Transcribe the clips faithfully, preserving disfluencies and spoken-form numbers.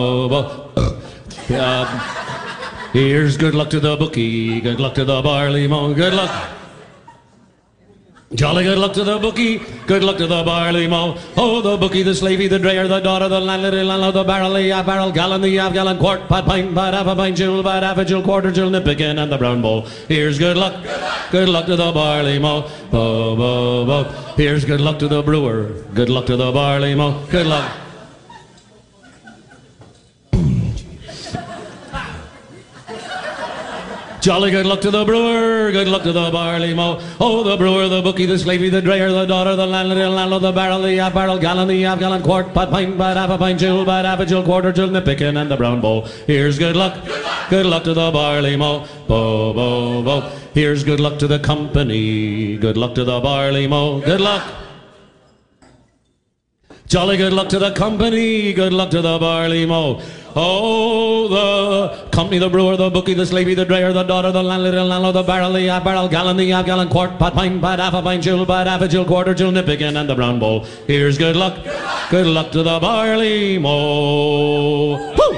Uh, here's good luck to the bookie, good luck to the barley mow, good luck. Jolly good luck to the bookie, good luck to the barley mow. Oh, the bookie, the slavey, the drayer, the daughter, the landlord, the landlord, the barrel, the half barrel, gallon, the half gallon, quart, pot, pint, pot, half a pint, jewel, pot, half a jewel, quarter jewel, nippikin, and the brown bowl. Here's good luck, good luck, good luck to the barley mow. Bo, bo, bo. Here's good luck to the brewer, good luck to the barley mow, good luck. Jolly good luck to the brewer, good luck to the barley mow. Oh, the brewer, the bookie, the slavey, the drayer, the daughter, the landlord, the landlord, the barrel, the half barrel, gallon, the half gallon, quart, pot, pint, pot, half a pint, jewel, pot, half a jewel, quarter jewel, nippikin, and the brown bowl. Here's good luck, good luck, good luck to the barley mow. Bo, bo, bo. Here's good luck to the company, good luck to the barley mow, good luck. Jolly good luck to the company, good luck to the barley mow. Oh, the company, the brewer, the bookie, the slavey, the drayer, the daughter, the landlord, the landlord, the barrel, the half barrel, gallon, the half gallon, quart, pot, pint, pot, half a pint, jewel, pot, half a jewel, quarter jewel, nippikin, and the brown bowl. Here's good luck, good luck, good luck to the barley mow. Woo!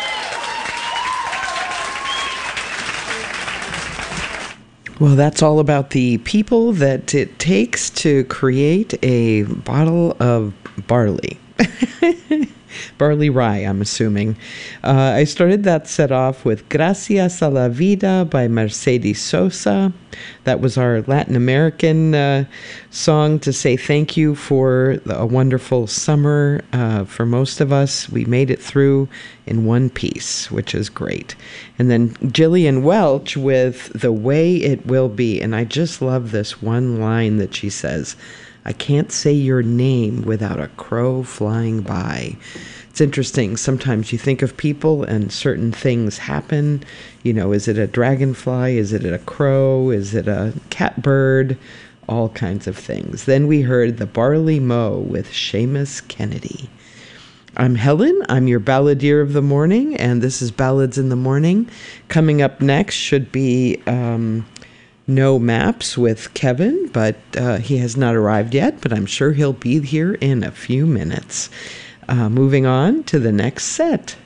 Well, that's all about the people that it takes to create a bottle of barley. Barley rye, I'm assuming. Uh, I started that set off with Gracias a la Vida by Mercedes Sosa. That was our Latin American uh, song to say thank you for a wonderful summer. Uh, for most of us, we made it through in one piece, which is great. And then Gillian Welch with The Way It Will Be. And I just love this one line that she says, I can't say your name without a crow flying by. It's interesting. Sometimes you think of people and certain things happen. You know, is it a dragonfly? Is it a crow? Is it a catbird? All kinds of things. Then we heard The Barley Mow with Seamus Kennedy. I'm Helen. I'm your balladeer of the morning, and this is Ballads in the Morning. Coming up next should be um, No Maps with Kevin, but uh, he has not arrived yet, but I'm sure he'll be here in a few minutes. Uh, moving on to the next set.